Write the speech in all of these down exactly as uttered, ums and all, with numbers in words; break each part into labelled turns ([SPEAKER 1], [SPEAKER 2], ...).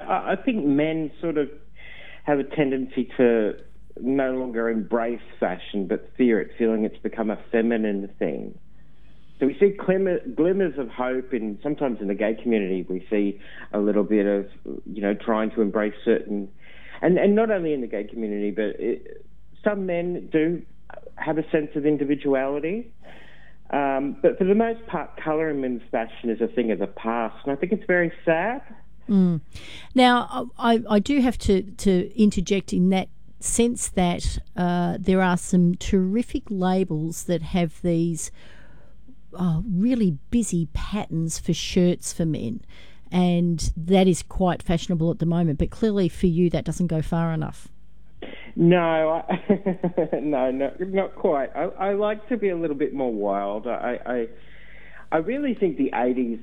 [SPEAKER 1] I, I think men sort of have a tendency to no longer embrace fashion but fear it, feeling it's become a feminine thing. So we see glimmer, glimmers of hope, and sometimes in the gay community we see a little bit of, you know, trying to embrace certain, and, and not only in the gay community, but it, some men do have a sense of individuality. Um, but for the most part, colour in men's fashion is a thing of the past, and I think it's very sad.
[SPEAKER 2] Mm. Now, I, I do have to, to interject in that sense that uh, there are some terrific labels that have these oh, really busy patterns for shirts for men, and that is quite fashionable at the moment. But clearly for you, that doesn't go far enough.
[SPEAKER 1] No, I, no, no, not quite. I, I like to be a little bit more wild. I, I, I really think the eighties,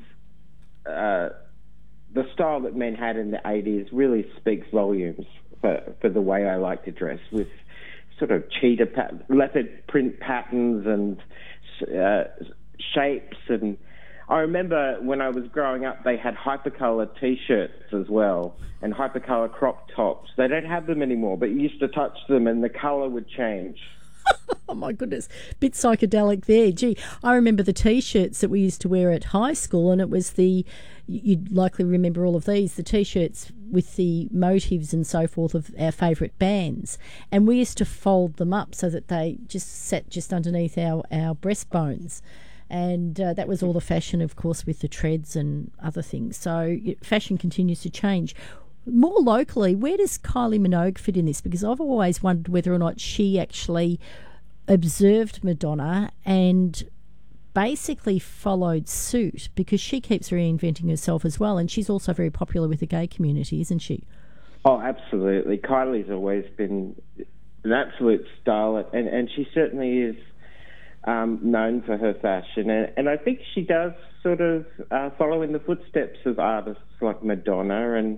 [SPEAKER 1] uh, the style that men had in the eighties, really speaks volumes for for the way I like to dress, with sort of cheetah pat- leopard print patterns and uh, shapes. And I remember when I was growing up, they had hypercolour T-shirts as well, and hypercolour crop tops. They don't have them anymore, but you used to touch them and the colour would change.
[SPEAKER 2] Oh, my goodness. Bit psychedelic there. Gee, I remember the T-shirts that we used to wear at high school, and it was the, you'd likely remember all of these, the T-shirts with the motifs and so forth of our favourite bands. And we used to fold them up so that they just sat just underneath our, our breastbones. And uh, that was all the fashion, of course, with the treads and other things. So fashion continues to change. More locally, where does Kylie Minogue fit in this? Because I've always wondered whether or not she actually observed Madonna and basically followed suit, because she keeps reinventing herself as well, and she's also very popular with the gay community, isn't she?
[SPEAKER 1] Oh, absolutely. Kylie's always been an absolute starlet, and, and she certainly is um, known for her fashion. And, and I think she does sort of uh, follow in the footsteps of artists like Madonna, and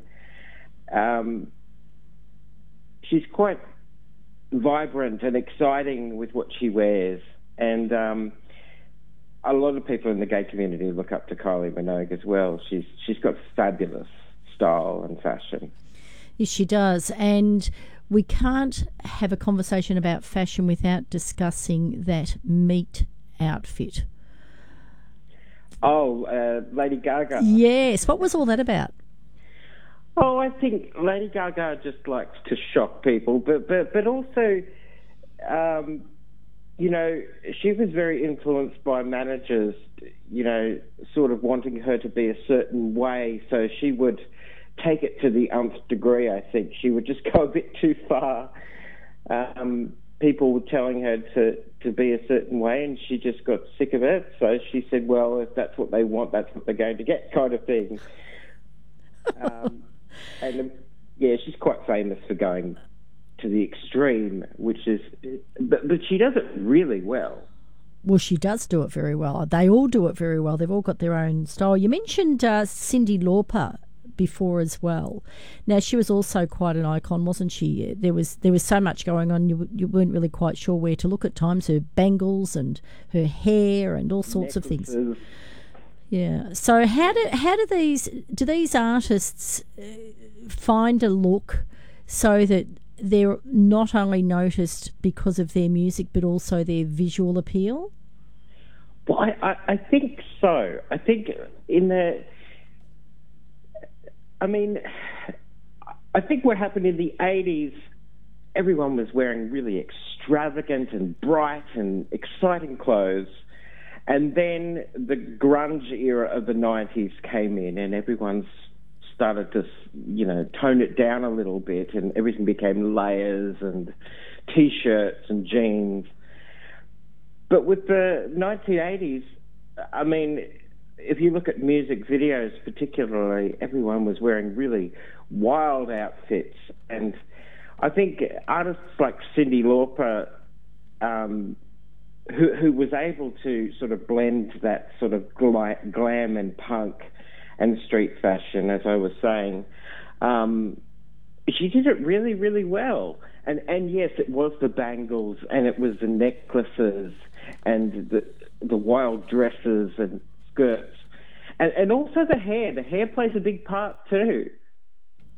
[SPEAKER 1] um, she's quite vibrant and exciting with what she wears. And um, a lot of people in the gay community look up to Kylie Minogue as well. She's she's got fabulous style and fashion.
[SPEAKER 2] Yes, she does. And we can't have a conversation about fashion without discussing that meat outfit.
[SPEAKER 1] Oh, uh, Lady Gaga.
[SPEAKER 2] Yes. What was all that about?
[SPEAKER 1] Oh, I think Lady Gaga just likes to shock people, but but but also, um, you know, she was very influenced by managers, you know, sort of wanting her to be a certain way, so she would take it to the nth degree. I think she would just go a bit too far. Um, people were telling her to, to be a certain way, and she just got sick of it. So she said, well, if that's what they want, that's what they're going to get, kind of thing. um, and, um, yeah, she's quite famous for going to the extreme, which is... But, but she does it really well.
[SPEAKER 2] Well, she does do it very well. They all do it very well. They've all got their own style. You mentioned uh, Cyndi Lauper before as well. Now, she was also quite an icon, wasn't she? There was there was so much going on, you you weren't really quite sure where to look at times. Her bangles and her hair and all sorts
[SPEAKER 1] Necklaces.
[SPEAKER 2] of things. Yeah. So how do how do these do these artists uh, find a look so that they're not only noticed because of their music but also their visual appeal?
[SPEAKER 1] Well, I, I, I think so. I think in the... I mean, I think what happened in the eighties, everyone was wearing really extravagant and bright and exciting clothes. And then the grunge era of the nineties came in, and everyone started to, you know, tone it down a little bit, and everything became layers and T-shirts and jeans. But with the nineteen eighties, I mean... if you look at music videos particularly, everyone was wearing really wild outfits. And I think artists like Cyndi Lauper, um, who, who was able to sort of blend that sort of gla- glam and punk and street fashion, as I was saying, um, she did it really, really well. And, and yes, it was the bangles, and it was the necklaces, and the, the wild dresses and skirts, and, and also the hair. The hair plays a big part too.